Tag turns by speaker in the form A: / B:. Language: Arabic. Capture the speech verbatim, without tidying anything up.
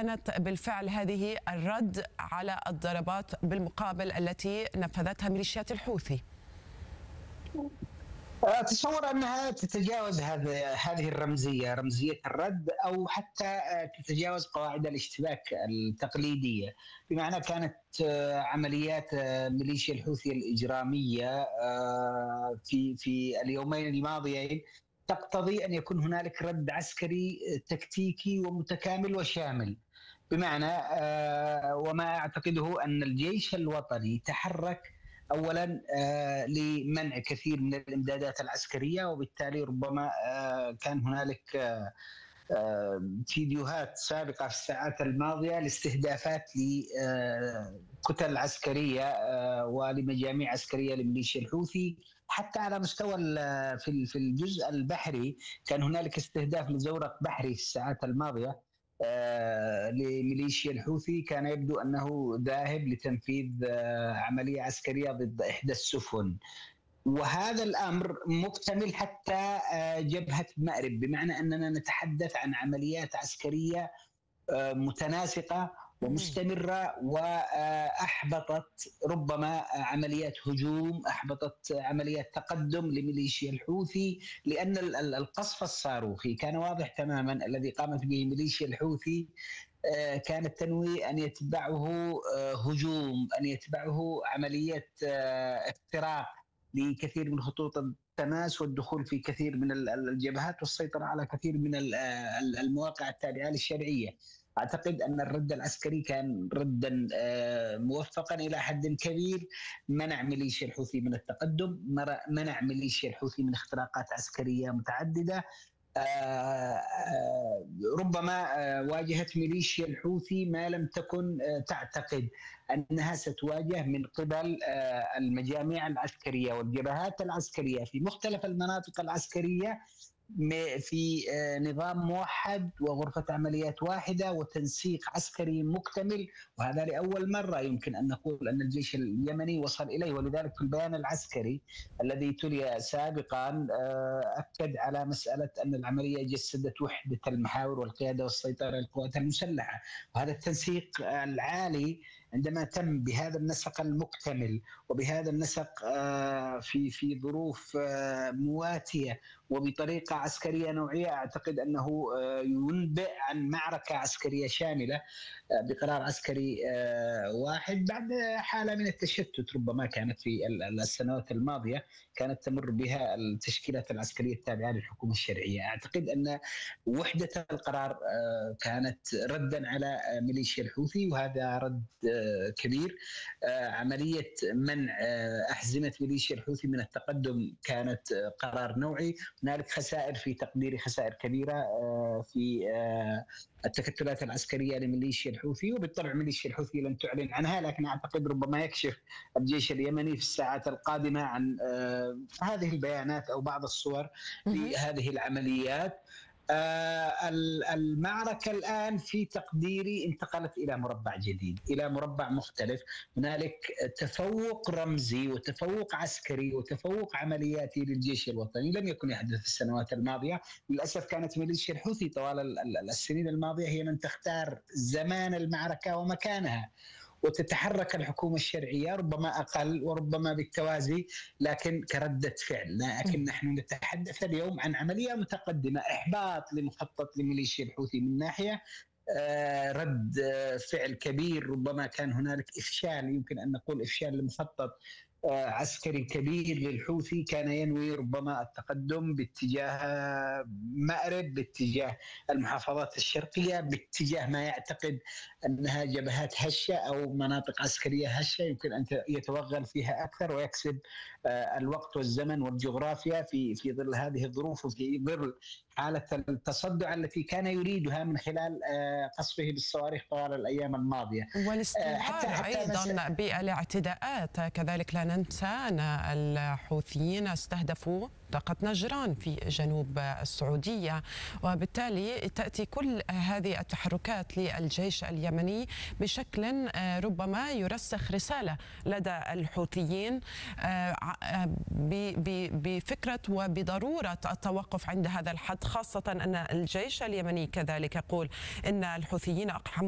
A: كانت بالفعل هذه الرد على الضربات بالمقابل التي نفذتها ميليشيات الحوثي؟
B: أتصور أنها تتجاوز هذه هذه الرمزية، رمزية الرد، أو حتى تتجاوز قواعد الاشتباك التقليدية، بمعنى كانت عمليات ميليشيا الحوثي الإجرامية في في اليومين الماضيين تقتضي أن يكون هنالك رد عسكري تكتيكي ومتكامل وشامل، بمعنى وما أعتقده أن الجيش الوطني تحرك اولا آه لمنع كثير من الامدادات العسكريه، وبالتالي ربما آه كان هنالك آه آه فيديوهات سابقه في الساعات الماضيه لاستهدافات لكتل عسكريه آه ولمجاميع عسكريه لميليشيا الحوثي. حتى على مستوى في في الجزء البحري كان هنالك استهداف لزورق بحري في الساعات الماضيه آه لميليشيا الحوثي، كان يبدو أنه ذاهب لتنفيذ آه عملية عسكرية ضد إحدى السفن. وهذا الأمر مكتمل حتى آه جبهة مأرب، بمعنى أننا نتحدث عن عمليات عسكرية آه متناسقة ومستمرة، وأحبطت ربما عمليات هجوم، أحبطت عمليات تقدم لميليشيا الحوثي، لأن القصف الصاروخي كان واضح تماما الذي قامت به ميليشيا الحوثي كان التنوي أن يتبعه هجوم، أن يتبعه عملية اختراق لكثير من خطوط التماس والدخول في كثير من الجبهات والسيطرة على كثير من المواقع التابعة للشرعية. أعتقد أن الرد العسكري كان ردا موفقا إلى حد كبير، منع ميليشيا الحوثي من التقدم، منع ميليشيا الحوثي من اختراقات عسكرية متعددة. ربما واجهت ميليشيا الحوثي ما لم تكن تعتقد أنها ستواجه من قبل المجاميع العسكرية والجبهات العسكرية في مختلف المناطق العسكرية في نظام موحد وغرفة عمليات واحدة وتنسيق عسكري مكتمل، وهذا لأول مرة يمكن أن نقول أن الجيش اليمني وصل إليه. ولذلك في البيان العسكري الذي تلي سابقا أكد على مسألة أن العملية جسدت وحدة المحاور والقيادة والسيطرة للقوات المسلحة، وهذا التنسيق العالي عندما تم بهذا النسق المكتمل وبهذا النسق في في ظروف مواتية وبطريقة عسكرية نوعية، أعتقد أنه ينبئ عن معركة عسكرية شاملة بقرار عسكري واحد بعد حالة من التشتت ربما كانت في السنوات الماضية كانت تمر بها التشكيلات العسكرية التابعة للحكومة الشرعية. أعتقد أن وحدة القرار كانت ردا على ميليشيا الحوثي، وهذا رد كبير. عملية منع أحزمة ميليشيا الحوثي من التقدم كانت قرار نوعي. هنالك خسائر في تقديري، خسائر كبيرة في التكتلات العسكرية لميليشيا الحوثي، وبالطبع ميليشيا الحوثي لن تعلن عنها، لكن أعتقد ربما يكشف الجيش اليمني في الساعات القادمة عن هذه البيانات أو بعض الصور لهذه العمليات. المعركة الآن في تقديري انتقلت إلى مربع جديد، إلى مربع مختلف. هنالك تفوق رمزي وتفوق عسكري وتفوق عملياتي للجيش الوطني لم يكن يحدث في السنوات الماضية. للأسف كانت ميليشيا الحوثي طوال السنين الماضية هي من تختار زمان المعركة ومكانها، وتتحرك الحكومة الشرعية ربما أقل وربما بالتوازي لكن كردة فعل. لكن نحن نتحدث اليوم عن عملية متقدمة، إحباط لمخطط لميليشيا الحوثي من ناحية، آه رد آه فعل كبير، ربما كان هنالك إفشال، يمكن أن نقول إفشال لمخطط آه عسكري كبير للحوثي كان ينوي ربما التقدم باتجاه مأرب، باتجاه المحافظات الشرقية، باتجاه ما يعتقد أنها جبهات هشة أو مناطق عسكرية هشة يمكن أن يتوغل فيها أكثر ويكسب آه الوقت والزمن والجغرافيا في في ظل هذه الظروف وفي ظل حالة التصدع التي كان يريدها من خلال قصفه بالصواريخ طوال الأيام الماضية،
A: والاستمرار حتى حتى أيضا بالاعتداءات. كذلك لا ننسى أن الحوثيين استهدفوا منطقة نجران في جنوب السعودية، وبالتالي تأتي كل هذه التحركات للجيش اليمني بشكل ربما يرسخ رسالة لدى الحوثيين بفكرة وبضرورة التوقف عند هذا الحد، خاصة أن الجيش اليمني كذلك يقول إن الحوثيين أقحموا